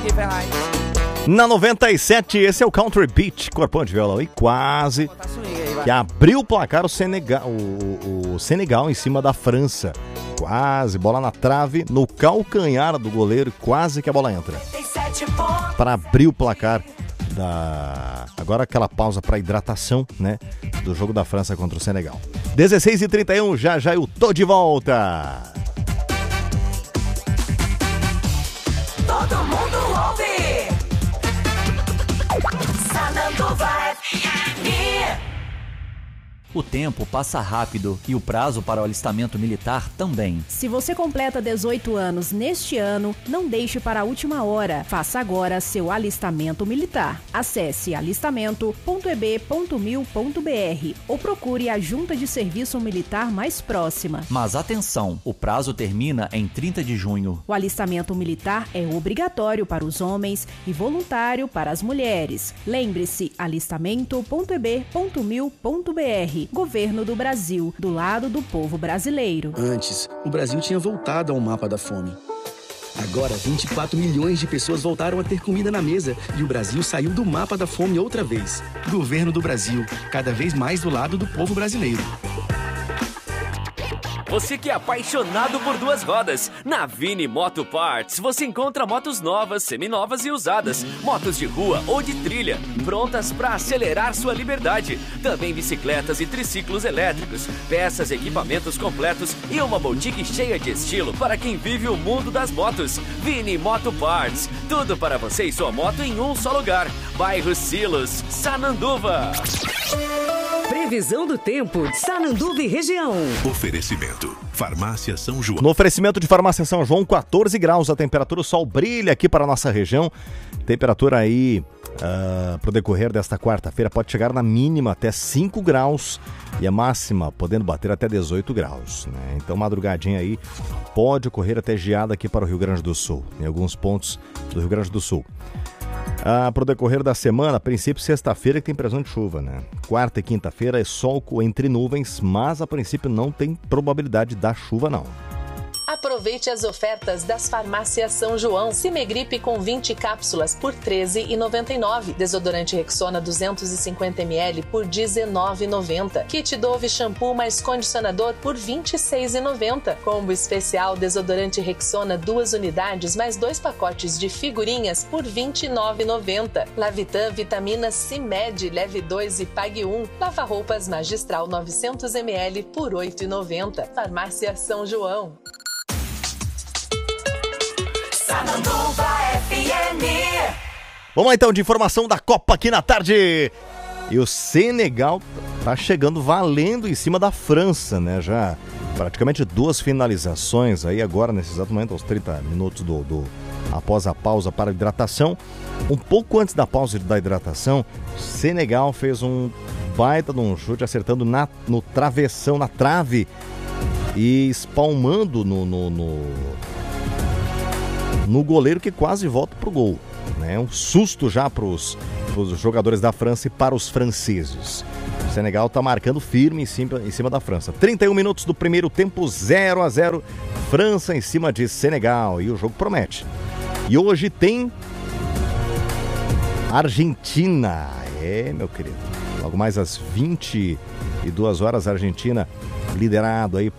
Didi Ferraz. Na 97, esse é o Country Beat, corpão de violão. E quase que abriu o placar o Senegal em cima da França. Quase, bola na trave, no calcanhar do goleiro, quase que a bola entra. Para abrir o placar agora aquela pausa para hidratação, né, do jogo da França contra o Senegal. 16h31, já eu tô de volta. Todo mundo ouve. Sananduva FM. O tempo passa rápido e o prazo para o alistamento militar também. Se você completa 18 anos neste ano, não deixe para a última hora. Faça agora seu alistamento militar. Acesse alistamento.eb.mil.br ou procure a junta de serviço militar mais próxima. Mas atenção, o prazo termina em 30 de junho. O alistamento militar é obrigatório para os homens e voluntário para as mulheres. Lembre-se, alistamento.eb.mil.br. Governo do Brasil, do lado do povo brasileiro. Antes, o Brasil tinha voltado ao mapa da fome. Agora, 24 milhões de pessoas voltaram a ter comida na mesa e o Brasil saiu do mapa da fome outra vez. Governo do Brasil, cada vez mais do lado do povo brasileiro. Você que é apaixonado por duas rodas, na Vini Moto Parts você encontra motos novas, seminovas e usadas, motos de rua ou de trilha, prontas para acelerar sua liberdade. Também bicicletas e triciclos elétricos, peças, equipamentos completos e uma boutique cheia de estilo para quem vive o mundo das motos. Vini Moto Parts, tudo para você e sua moto em um só lugar. Bairro Silos, Sananduva. Previsão do tempo de Sananduva e região. Oferecimento. Farmácia São João. No oferecimento de Farmácia São João, 14 graus a temperatura, o sol brilha aqui para a nossa região. Temperatura aí pro decorrer desta quarta-feira pode chegar na mínima até 5 graus e a máxima podendo bater até 18 graus, né? Então madrugadinha aí pode ocorrer até geada aqui para o Rio Grande do Sul, em alguns pontos do Rio Grande do Sul. Para o decorrer da semana, a princípio sexta-feira que tem previsão de chuva, né? Quarta e quinta-feira é sol entre nuvens, mas a princípio não tem probabilidade da chuva não. Aproveite as ofertas das farmácias São João. Cimegripe com 20 cápsulas por R$ 13,99. Desodorante Rexona 250ml por R$ 19,90. Kit Dove shampoo mais condicionador por R$ 26,90. Combo especial desodorante Rexona 2 unidades mais 2 pacotes de figurinhas por R$ 29,90. Lavitan vitamina CIMED leve 2 e pague 1. Lava roupas magistral 900ml por R$ 8,90. Farmácia São João. Sananduva FM. Vamos lá então, de informação da Copa aqui na tarde. E o Senegal tá chegando valendo em cima da França, né? Já praticamente 2 finalizações aí agora, nesse exato momento, aos 30 minutos após a pausa para a hidratação. Um pouco antes da pausa da hidratação, o Senegal fez um baita de um chute, acertando no travessão, na trave e espalmando no goleiro, que quase volta pro gol, né? Um susto já pros jogadores da França e para os franceses. O Senegal tá marcando firme em cima da França. 31 minutos do primeiro tempo, 0-0, França em cima de Senegal, e o jogo promete. E hoje tem Argentina, meu querido, logo mais às 22 horas, a Argentina liderado aí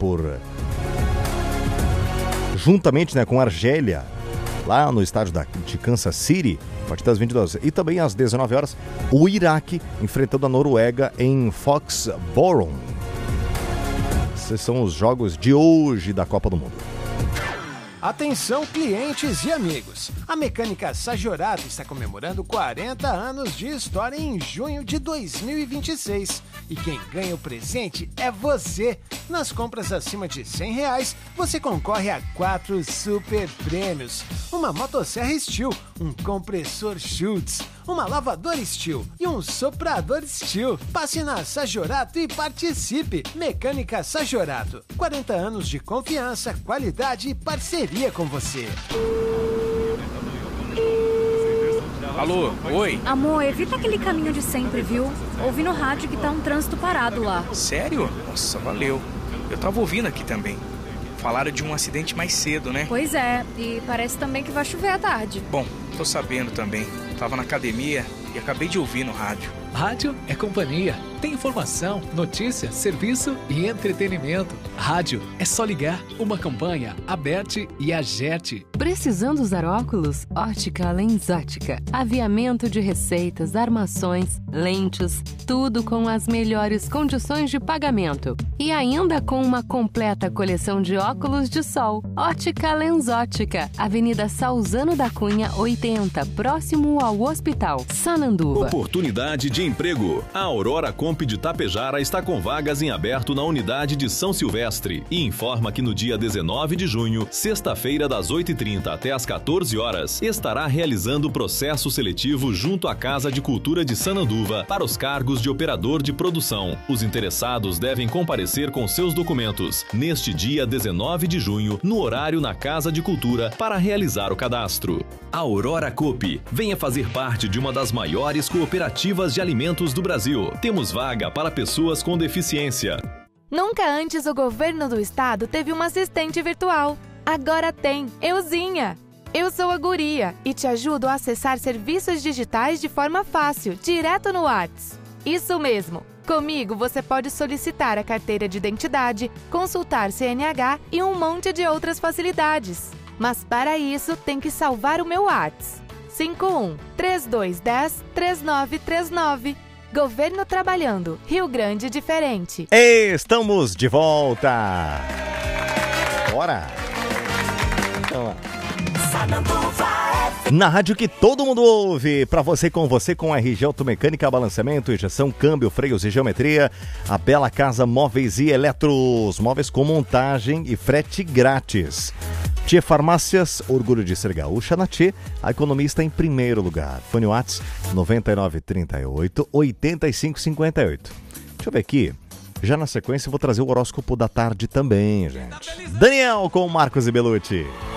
juntamente, né, com a Argélia, lá no estádio de Kansas City, a partir das 22 horas. E também às 19 horas, o Iraque enfrentando a Noruega em Foxborough. Esses são os jogos de hoje da Copa do Mundo. Atenção, clientes e amigos! A Mecânica Sajorato está comemorando 40 anos de história em junho de 2026. E quem ganha o presente é você! Nas compras acima de R$100, você concorre a 4 super prêmios. Uma motosserra Steel, um compressor Schultz, uma lavadora Steel e um soprador Steel. Passe na Sajorato e participe! Mecânica Sajorato, 40 anos de confiança, qualidade e parceria com você. Alô, oi? Amor, evita aquele caminho de sempre, viu? Ouvi no rádio que tá um trânsito parado lá. Sério? Nossa, valeu. Eu tava ouvindo aqui também. Falaram de um acidente mais cedo, né? Pois é, e parece também que vai chover à tarde. Bom, Tô sabendo também. Tava na academia e acabei de ouvir no rádio. Rádio é companhia. Tem informação, notícia, serviço e entretenimento. Rádio é só ligar. Uma campanha, Aberte e Agerte. Precisando usar óculos? Ótica Lensótica. Aviamento de receitas, armações, lentes, tudo com as melhores condições de pagamento. E ainda com uma completa coleção de óculos de sol. Ótica Lensótica. Avenida Salzano da Cunha, 80, próximo ao Hospital Sananduva. Oportunidade de emprego. A Aurora Comp de Tapejara está com vagas em aberto na unidade de São Silvestre e informa que no dia 19 de junho, sexta-feira das 8h30 até às 14 horas, estará realizando o processo seletivo junto à Casa de Cultura de Sananduva para os cargos de operador de produção. Os interessados devem comparecer com seus documentos neste dia 19 de junho, no horário na Casa de Cultura, para realizar o cadastro. Aurora Coop, venha fazer parte de uma das maiores cooperativas de alimentos do Brasil. Temos vaga para pessoas com deficiência. Nunca antes o governo do estado teve uma assistente virtual. Agora tem, Euzinha. Eu sou a Guria e te ajudo a acessar serviços digitais de forma fácil, direto no WhatsApp. Isso mesmo. Comigo você pode solicitar a carteira de identidade, consultar CNH e um monte de outras facilidades. Mas para isso tem que salvar o meu WhatsApp. 51-3210-3939. Governo trabalhando. Rio Grande diferente. Estamos de volta. Bora. Na rádio que todo mundo ouve, pra você com RG Automecânica, balanceamento, injeção, câmbio, freios e geometria, a Bela Casa Móveis e Eletros, móveis com montagem e frete grátis. Tchê Farmácias, orgulho de ser gaúcha. Na Tchê, a economia está em primeiro lugar. Fone Whats 9938-8558. Deixa eu ver aqui. Já na sequência eu vou trazer o horóscopo da tarde também, gente. Daniel com Marcos e Belucci.